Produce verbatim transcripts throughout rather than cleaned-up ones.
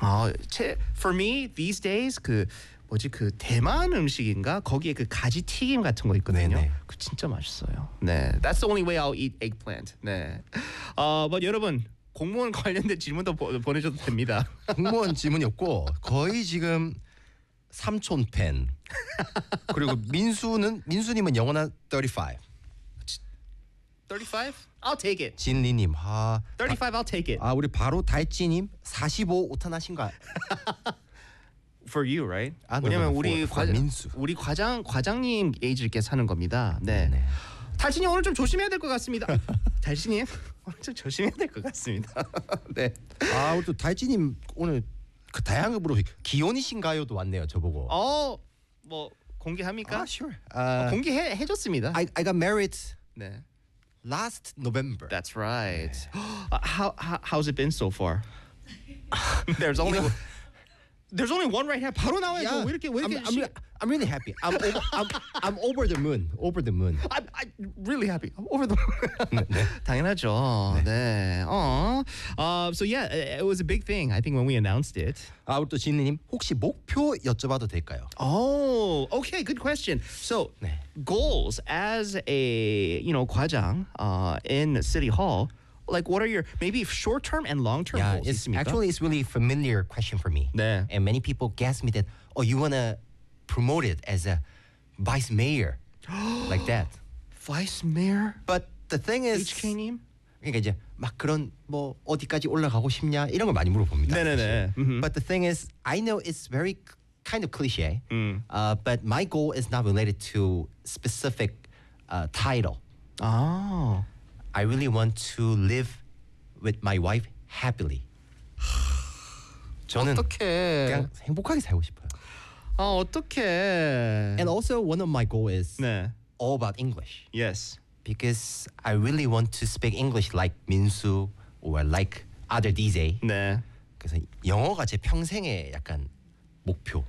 아, 제, for me these days 그 뭐지 그 대만 음식인가 거기에 그 가지 튀김 같은 거 있거든요. 네네. 그 진짜 맛있어요. 네, that's the only way I'll eat eggplant. 네, 어, 뭐 여러분 공무원 관련된 질문도 보, 보내줘도 됩니다. 공무원 질문이 없고 거의 지금 삼촌 팬. 그리고 민수는 민수님은 영원한 thirty-five. thirty-five? I'll take it. 진리님 아 thirty-five, I'll take it. 아 우리 바로 달찌님 사십오 오탄하신가? For you, right? 아, no, 왜냐면 no, 우리 for- for 과, 민수. 우리 과장 과장님 에이지께 사는 겁니다. 네. 네. 달신님 오늘 좀 조심해야 될 것 같습니다. 달신님 오늘 좀 조심해야 될 것 같습니다. 네. 아 우리 또 달찌님 오늘 그 다양한 으로 기혼이신가요도 왔네요 저보고. 어, 뭐 공개합니까? 아 sure. 아, 공개해 해줬습니다. I I got married 네. last November. That's right. Uh, how, how how's it been so far? There's only there's only one right here. 바로 나와야죠. 왜 이렇게 왜 I'm, 이렇게 I'm, re- I'm really happy. I'm over, I'm, I'm over the moon. Over the moon. I'm, I'm really happy. I'm over the 당연하죠. 네. 어. Uh, so yeah, it was a big thing. I think when we announced it. 아 우리 또 진리님 혹시 목표 여쭤봐도 될까요? Oh, okay, good question. So, 네. goals as a you know 과장 uh, in City Hall. Like, what are your maybe short-term and long-term Yeah, goals? it's 있습니까? actually it's really familiar question for me. 네. And many people guess me that oh you wanna promote it as a vice mayor like that. Vice Mayor But the thing is 에이치케이님. 그러니까 이제 막 그런 뭐 어디까지 올라가고 싶냐 이런 걸 많이 물어봅니다. 네네네. 사실. 음흠. But the thing is, I know it's very k- kind of cliche. 음. Uh, but my goal is not related to specific uh, title. 아. I really want to live with my wife happily. 저는 어떡해. 그냥 행복하게 살고 싶어요. 아, 어떡해. And also one of my goal is 네. all about English. Yes. Because I really want to speak English like Minsu or like other 디제이. 네. 그래서 영어가 제 평생의 약간 목표.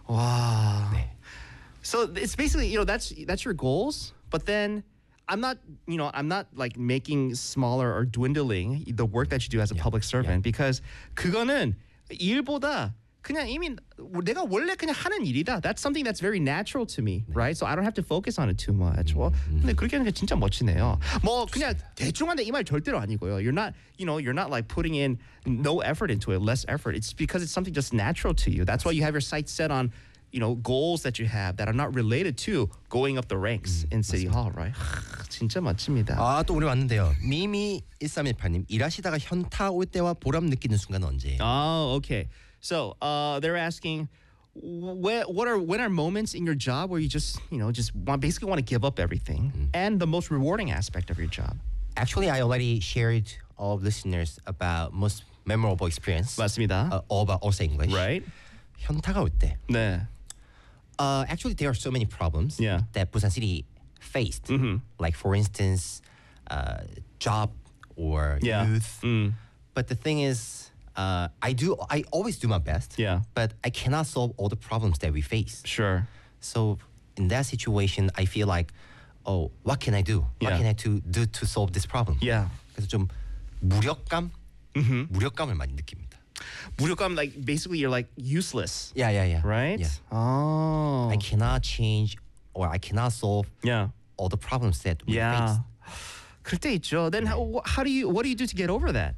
와. 네. So it's basically, you know, that's that's your goals, but then I'm not, you know, I'm not like making smaller or dwindling the work that you do as a public servant because 그거는 일보다 그냥 이미 내가 원래 그냥 하는 일이다. That's something that's very natural to me, right? So I don't have to focus on it too much. 뭐, 근데 그렇게 하는 게 진짜 멋지네요. 뭐 그냥 대충 한데 이 말 절대로 아니고요. You're not, you know, you're not like putting in no effort into it, less effort. It's because it's something just natural to you. That's why you have your sights set on, you know, goals that you have that are not related to going up the ranks in City Hall, right? 하, 진짜 멋집니다. 아 또 우리 왔는데요. 미미 일삼일팔님 일하시다가 현타 올 때와 보람 느끼는 순간은 언제예요? Oh, okay. So uh, they're asking, wh- what are when are moments in your job where you just you know just want basically want to give up everything and the most rewarding aspect of your job? Actually, I already shared all listeners about most memorable experience. 맞습니다. Uh, all about also English. Right? 현타가 올 때. 네. Uh, actually, there are so many problems Yeah. that Busan City faced. Mhm. Like, for instance, uh, job or Yeah. youth. Mm. But the thing is, uh, I do. I always do my best. Yeah. But I cannot solve all the problems that we face. Sure. So in that situation, I feel like, oh, what can I do? What Yeah. can I to do to solve this problem? Yeah. 그래서 좀 무력감, Mhm. 무력감을 많이 느낍니다. 무력감, like basically you're like useless, Yeah, yeah, yeah. right? Yeah. Oh. I cannot change or I cannot solve Yeah. all the problems that we face. Yeah. 그럴 때 있죠. Then how, how do you what do you do to get over that?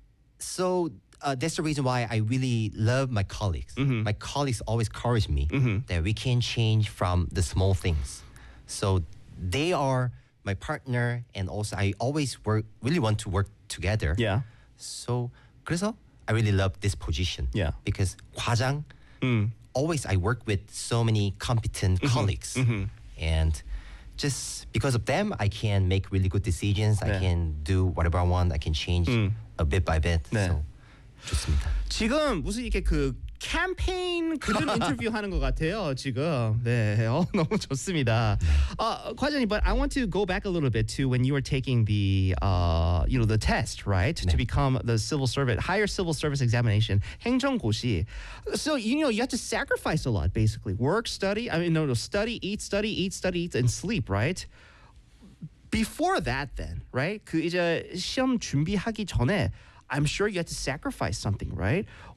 So uh, that's the reason why I really love my colleagues. Mm-hmm. My colleagues always encourage me that we can change from the small things. So they are my partner, and also I always work really want to work together. Yeah. So 그래서 I really love this position. Yeah. Because 과장 Mm. always I work with so many competent colleagues, and just because of them, I can make really good decisions. I 네. can do whatever I want. I can change 음. a bit by bit. 네. So 좋습니다. 지금 무슨 이렇게 그 캠페인 그런 인터뷰 하는 것 같아요 지금. 네, 어, 너무 좋습니다. Uh, 과장님, but I want to go back a little bit to when you were taking the, uh, you know, the test, right, to become the civil servant, higher civil service examination, 행정고시. So you know you have to sacrifice a lot, basically. Work, study. I mean, no, no, study, eat, study, eat, study, eat, and sleep, right? Before that, then, right? 그 이제 시험 준비하기 전에. I'm sure you had to sacrifice something, right?